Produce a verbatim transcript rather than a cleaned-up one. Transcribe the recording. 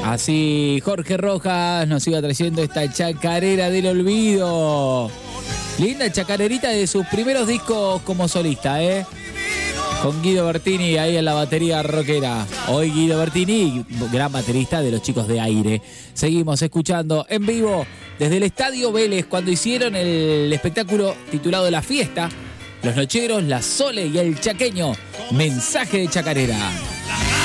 Así Jorge Rojas nos iba trayendo esta chacarera del olvido. Linda chacarerita de sus primeros discos como solista, ¿eh? Con Guido Bertini ahí en la batería rockera. Hoy Guido Bertini, gran baterista de los Chicos de Aire. Seguimos escuchando en vivo desde el Estadio Vélez cuando hicieron el espectáculo titulado La Fiesta. Los Nocheros, La Sole y el Chaqueño. Mensaje de chacarera.